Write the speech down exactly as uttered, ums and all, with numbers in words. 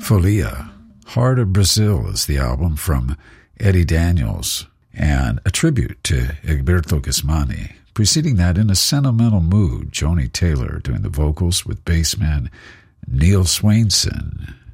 Folia, Heart of Brazil is the album from Eddie Daniels, and a tribute to Egberto Gismani. Preceding that, In a Sentimental Mood, Joni Taylor doing the vocals with bassman Neil Swainson.